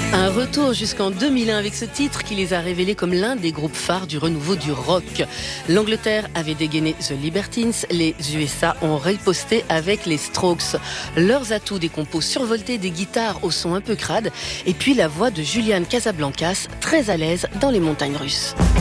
Un retour jusqu'en 2001 avec ce titre qui les a révélés comme l'un des groupes phares du renouveau du rock. L'Angleterre avait dégainé The Libertines, les USA ont riposté avec les Strokes. Leurs atouts, des compos survoltés, des guitares au son un peu crade, et puis la voix de Julian Casablancas, très à l'aise dans les montagnes russes.